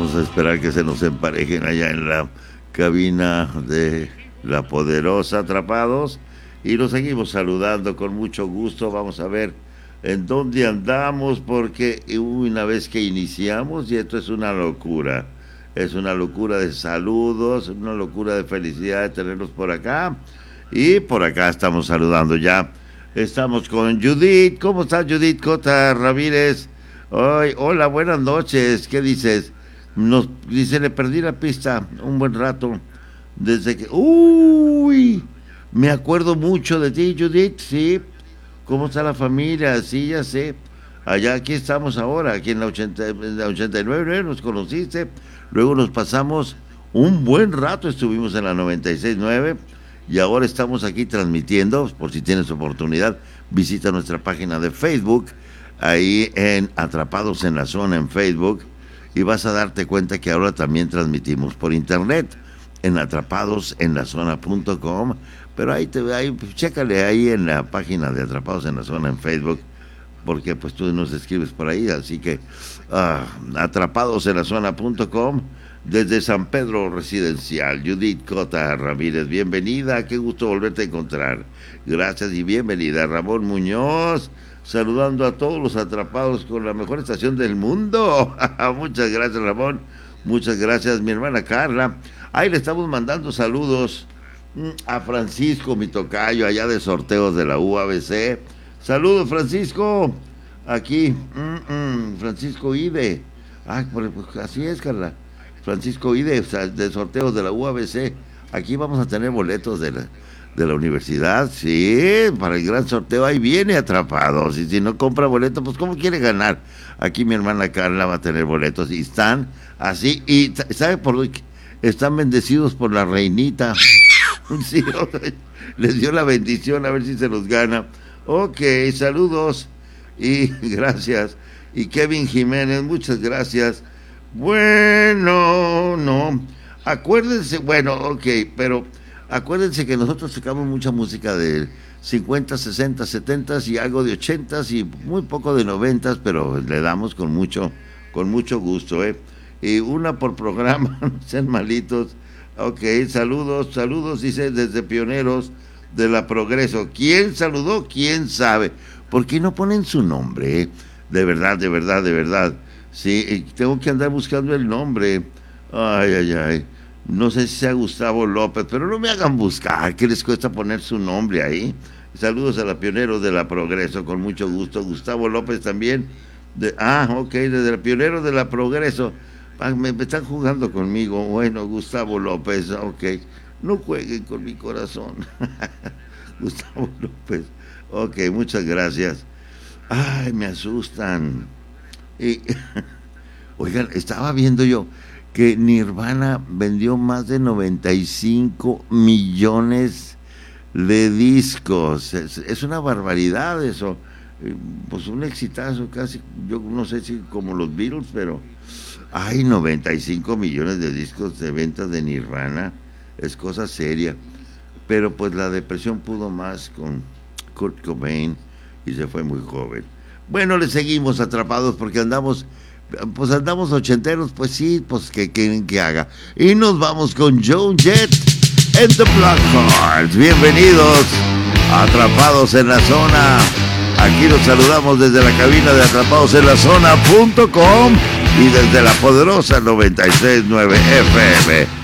Vamos a esperar que se nos emparejen allá en la cabina de La Poderosa Atrapados y los seguimos saludando con mucho gusto. Vamos a ver en dónde andamos, porque una vez que iniciamos, y esto es una locura de saludos, una locura de felicidad de tenerlos por acá, y por acá estamos saludando ya. Estamos con Judith. ¿Cómo estás, Judith Cota Ramírez? Ay, hola, buenas noches. ¿Qué dices? Nos dice, le perdí la pista un buen rato desde que... ¡Uy! Me acuerdo mucho de ti, Judith, sí. ¿Cómo está la familia? Sí, ya sé. Allá, aquí estamos ahora, aquí en la 89 nos conociste. Luego nos pasamos un buen rato, estuvimos en la 96.9 y ahora estamos aquí transmitiendo. Por si tienes oportunidad, visita nuestra página de Facebook, ahí en Atrapados en la Zona en Facebook, y vas a darte cuenta que ahora también transmitimos por internet en atrapadosenlazona.com, pero ahí chécale ahí en la página de Atrapados en la Zona en Facebook, porque pues tú nos escribes por ahí, así que atrapadosenlazona.com. Desde San Pedro Residencial, Judith Cota Ramírez, bienvenida, qué gusto volverte a encontrar. Gracias y bienvenida. Ramón Muñoz, saludando a todos los atrapados con la mejor estación del mundo. Muchas gracias, Ramón. Muchas gracias, mi hermana Carla. Ahí le estamos mandando saludos a Francisco, mi tocayo, allá de sorteos de la UABC. Saludos, Francisco. Aquí, Francisco Ide. Pues así es, Carla. Francisco Ide, de sorteos de la UABC. Aquí vamos a tener boletos de la universidad, sí, para el gran sorteo. Ahí viene Atrapados, y si no compra boletos, pues ¿cómo quiere ganar? Aquí mi hermana Carla va a tener boletos, y están así, y ¿sabe por qué? Están bendecidos por la reinita. Sí, les dio la bendición, a ver si se los gana. Ok, saludos y gracias. Y Kevin Jiménez, muchas gracias. Bueno, no, acuérdense, bueno, ok, pero acuérdense que nosotros tocamos mucha música de 50, 60, 70 y algo de 80 y muy poco de 90, pero le damos con mucho gusto, y una por programa, no sean malitos. Ok, saludos, dice, desde Pioneros de la Progreso. ¿Quién saludó? ¿Quién sabe? ¿Por qué no ponen su nombre? De verdad. Sí, tengo que andar buscando el nombre. Ay. No sé si sea Gustavo López, pero no me hagan buscar, ¿qué les cuesta poner su nombre ahí? Saludos a la Pioneros de la Progreso, con mucho gusto. Gustavo López también. Ok, desde la Pioneros de la Progreso. Me están jugando conmigo. Bueno, Gustavo López, ok. No jueguen con mi corazón. Gustavo López. Ok, muchas gracias. Ay, me asustan. Oigan, estaba viendo yo que Nirvana vendió más de 95 millones de discos. Es una barbaridad eso. Pues un exitazo casi, yo no sé si como los Beatles, pero hay 95 millones de discos de ventas de Nirvana. Es cosa seria. Pero pues la depresión pudo más con Kurt Cobain y se fue muy joven. Bueno, le seguimos Atrapados porque andamos ochenteros, pues sí, pues que quieren que haga. Y nos vamos con Joan Jett and the Blackhearts. Bienvenidos a Atrapados en la Zona. Aquí los saludamos desde la cabina de atrapadosenlazona.com y desde la poderosa 96.9 FM.